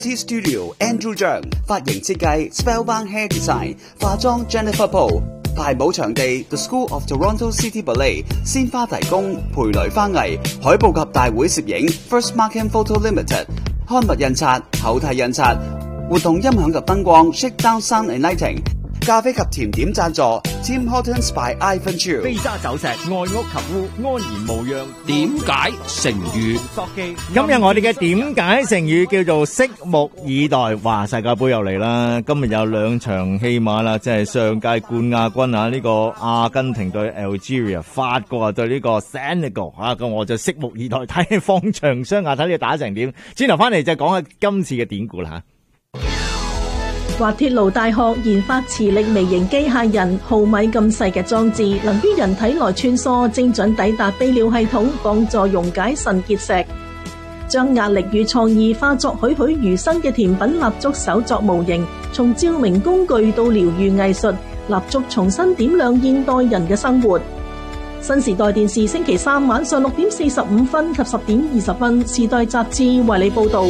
T Studio Andrew 張，髮型設計 Spellbound Hair Design， 化妝 Jennifer Poole， 排舞場地 The School of Toronto City Ballet， 鮮花提供培雷花藝，海報及大會攝影 First Markham Photo Limited， 刊物印刷厚體印刷，活動音響及燈光 Shakedown Sound and Lighting， 咖啡及甜點贊助 Tim Hortons by Ivan Chu。 飛沙走石，愛屋及烏，安然無恙。 點解成語？ 今日我哋嘅點解成語叫做拭目以待。哇！世界盃又嚟啦，今日有兩場戲碼啦，即係上屆冠亞軍啊，呢個阿根廷對 Algeria， 法國啊對呢個 Senegal 啊，咁我就拭目以待，睇放長雙眼睇你打成點。轉頭翻嚟就講下今次嘅典故啦嚇。 滑鐵盧大學研發磁力微型機械人，毫米咁細嘅裝置，能於人體內穿梭，精準抵達泌尿系統，幫助溶解腎結石。將壓力與創意化作栩栩如生嘅甜品蠟燭手作模型，從照明工具到療癒藝術，蠟燭重新點亮現代人嘅生活。新時代電視星期三晚上6點45分及10點20分，時代雜誌為你報導。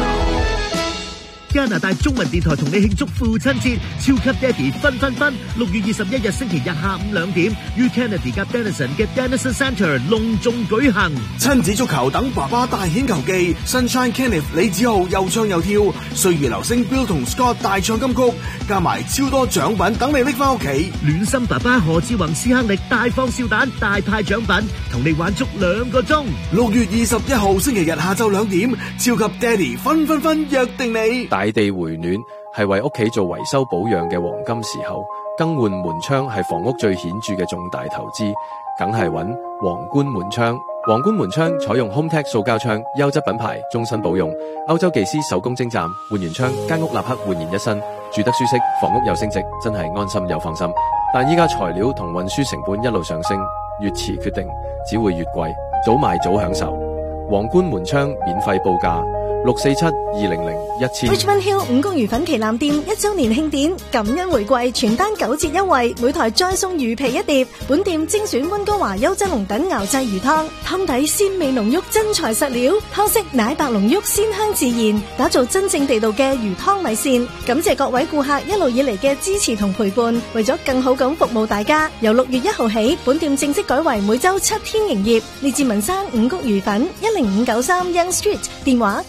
加拿大中文電台同你慶祝父親節，超級爹哋分6月21日星期日下午2點，於 Kennedy 及 Denison 嘅 Denison Centre 隆重舉行。 親子足球等爸爸大顯球技 ，Sunshine Kenneth 李子豪又唱又跳，歲月流星 Bill 同 Scott 大唱金曲，加埋超多獎品等你拎翻屋企。 暖心爸爸何志宏斯克力大放笑彈，大派獎品，同你玩足2個鐘。 6月21號星期日下晝2點，超級爹哋分約定你。 大地回暖係為屋企做維修保養嘅黃金時候，更換門窗係房屋最顯著嘅重大投資，梗係揾皇冠門窗。皇冠門窗採用 HomeTech 塑膠窗，優質品牌，終身保用。歐洲技師手工精湛，換完窗間屋立刻煥然一新，住得舒適，房屋又升值，真係安心又放心。但依家材料同運輸成本一路上升，越遲決定只會越貴，早買早享受。皇冠門窗免費報價。647-200-1000 Richmond Hill 5公魚粉旗艦店1周年慶典，感恩回饋，全單9折優惠，每台再送魚皮1碟。本店精選溫哥華優質龍躉熬製魚湯，湯底鮮味濃郁，真材實料，湯色奶白濃郁，鮮香自然，打造真正地道嘅魚湯米線。感謝各位顧客一路以嚟嘅支持同陪伴，為咗更好咁服務大家，由6月1號起，本店正式改為每周7天營業。列治文山5谷魚粉10593 Young Street， 電話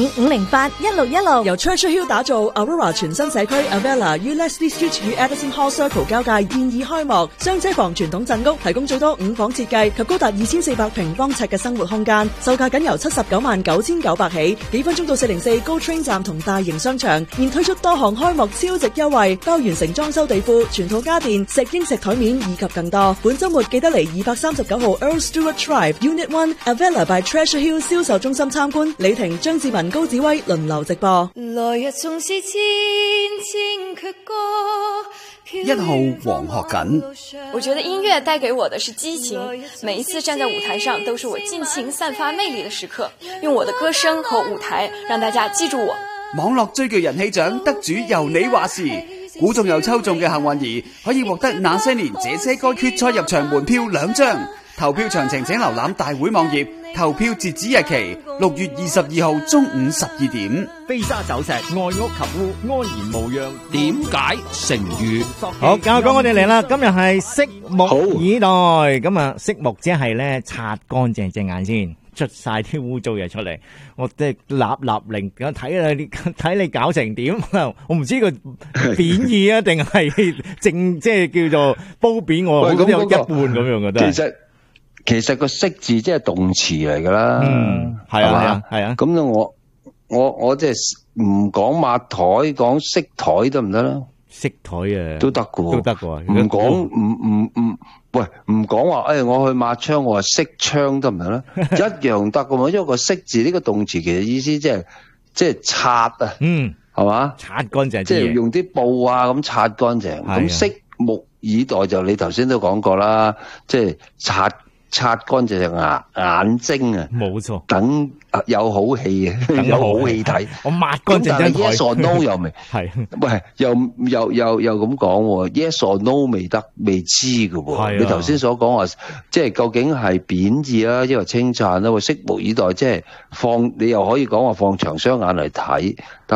905-508-1616。 由 Treasure Hill 打造 Aurora 全新社區 Avella 於 Leslie Street 與 Edison Hall Circle 交界現已開幕，雙車房傳統鎮屋提供最多5房設計及高達2400平方尺嘅生活空間，售價僅由799900起，幾分鐘到404 GO Train 站同大型商場，現推出多項開幕超值優惠，包完成裝修地庫、全套家電、石英石台面以及更多。本週末記得嚟239號 Earl Stewart Drive Unit 1 Avella by Treasure Hill 銷售中心參觀。李婷、張志文、高子威輪流直播。 來日縱是千千闕歌。 1號黃學錦， 我覺得音樂帶給我的是激情，每一次站在舞台上都是我盡情散發魅力的時刻，用我的歌聲和舞台讓大家記住我。 網絡追劇人氣獎得主由你話事，估中又抽中嘅幸運兒可以獲得那些年這些歌決賽入場門票2張。投票詳情請瀏覽大會網頁，投票截止日期6月22號中午12點。 飛沙走石，愛屋及烏，安然無恙。 點解成語？ 好，教講我哋嚟啦，今日係拭目以待。咁啊，拭目即係咧擦乾淨隻眼先，捽晒啲污糟嘢出嚟。我即係立令咁睇你搞成點。我唔知個貶義啊，定係正即係叫做褒貶我，覺得有一半咁樣嘅都係。 其實個拭字即係動詞嚟噶啦， 係啊，係啊。咁我即係唔講抹台，講拭台得唔得啦？ 拭台啊， 都得噶， 都得噶。 唔講唔講話，我去抹窗，我話拭窗得唔得咧？一樣得噶嘛，因為個拭字呢個動詞其實意思即係擦啊，係嘛？ 擦乾淨， 即係用啲布啊咁擦乾淨。咁拭目以待就你頭先都講過啦，即係擦乾淨隻眼睛啊， 冇錯， 等有好氣啊，有好氣睇。 我抹乾淨張台。 咁但係 yes or no 又未係， 喂，又咁講喎 ，yes or no 未知㗎喎。你頭先所講話，即係究竟係貶義啊，抑或稱讚啦？拭目以待，即係你又可以講話放長雙眼嚟睇。